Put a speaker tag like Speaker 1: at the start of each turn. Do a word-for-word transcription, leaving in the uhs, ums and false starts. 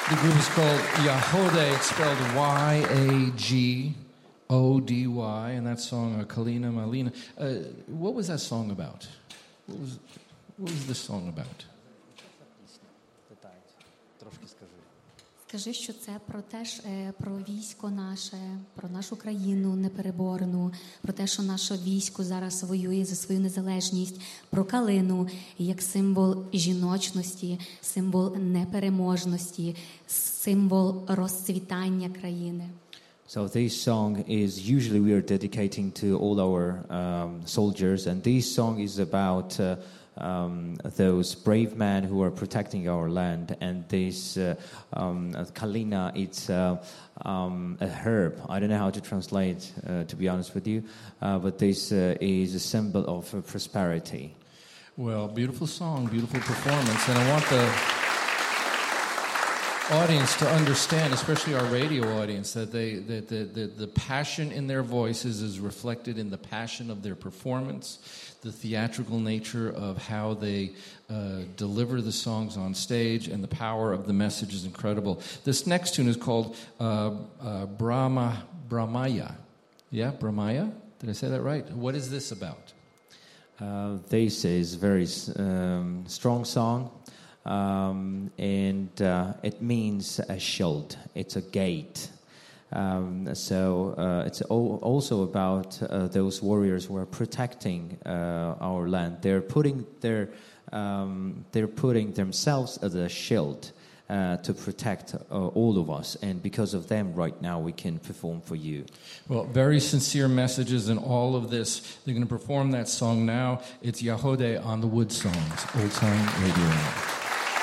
Speaker 1: The group is called Yahode. It's spelled Y A G O D Y, and that song, uh, Kalina Malina. Uh, what was that song about? What was, what was this song about?
Speaker 2: Скажи, що це про теж про військо наше, про нашу країну непереборну, про те, що наше військо зараз воює за свою незалежність, про калину як символ жіночності, символ непереможності, символ розцвітання країни.
Speaker 3: So this song is usually we are dedicating to all our um, soldiers, and this song is about uh, um, those brave men who are protecting our land. And this uh, um, kalina, it's uh, um, a herb. I don't know how to translate, uh, to be honest with you, uh, but this uh, is a symbol of uh, prosperity.
Speaker 1: Well, beautiful song, beautiful performance, and I want the audience to understand, especially our radio audience, that they that the, the, the passion in their voices is reflected in the passion of their performance, the theatrical nature of how they uh, deliver the songs on stage, and the power of the message is incredible. This next tune is called uh, uh, Brahma Brahmaya. Yeah, Brahmaya? Did I say that right? What is this about?
Speaker 3: Uh, this is a very um, strong song. Um, and uh, it means a shield. It's a gate. Um, so uh, it's o- also about uh, those warriors who are protecting uh, our land. They're putting their um, they're putting themselves as a shield uh, to protect uh, all of us. And because of them, right now we can perform for you.
Speaker 1: Well, very sincere messages in all of this. They're going to perform that song now. It's Yahode on the Wood Songs, Old Time Radio.